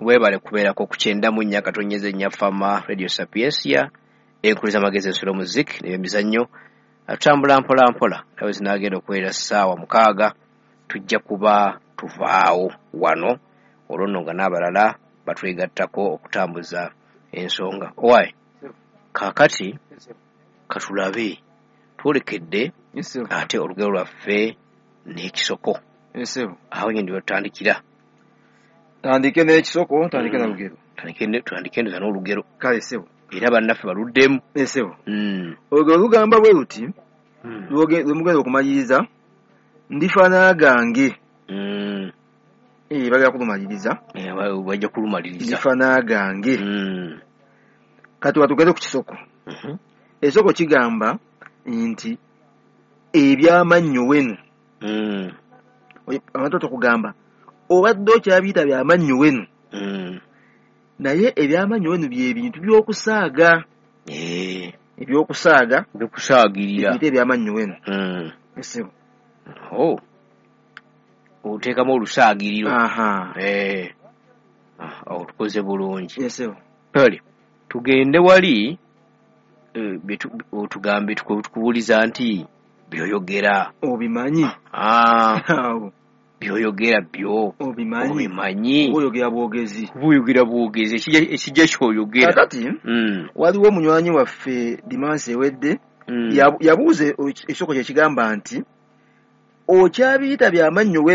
webale kubeerako ku 94.4 Radio Sapiencia enkuliza magezi ensolo muzik n'emizannyo atambula mpola nawe zinagenda okubeera ssaawa 6 tujja kuba tuvaawo wano olwo nga n'abalala batwegattako okutambuza ensonga owaye kaakati katulabe twolekedde ate olugero lwaffe n'ekisoko awo nyine ndibotandikira tandike n'ekisoko tandike na lugero tandike n'olugero kale sebo era bannaffe baluddemu sebo olugero lugamba bwe luti lwemugenda okumaliriza ndifaana gange bagala kulumaliriza bajja kulumaliriza ndifaana gange kati watugende ku kisoko ekisoko kigamba nti ebyamannyo wenu abantu tukugamba obadde okyabiyita byamannyo wenu naye ebyamannyo wenu byebintu by'okusaaga ebyokusaaga byokusaagirira biyite ebyamannyo wenu esebo oteekamu olusaagiriro otukoze bulungi esebo pale tugende wali otugambe tukubuuliza nti byoyogera obimanyi byoyogera byo obimanyi oyogera bwogezi ekijja kyoyogera kakati waliwo munywanyi waffe dimansi ewedde yabuuza ekisoko kye kigamba nti okyabiyita byamannyo